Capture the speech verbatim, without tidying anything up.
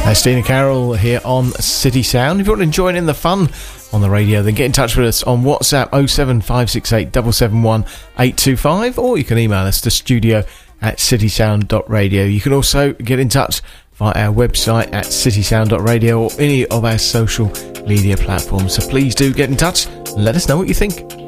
That's Tina Carroll here on City Sound. If you want to join in the fun on the radio, then get in touch with us on WhatsApp oh seven five six eight seven seven one eight two five, or you can email us to studio at citysound dot radio. You can also get in touch via our website at citysound dot radio or any of our social media platforms. So please do get in touch and let us know what you think.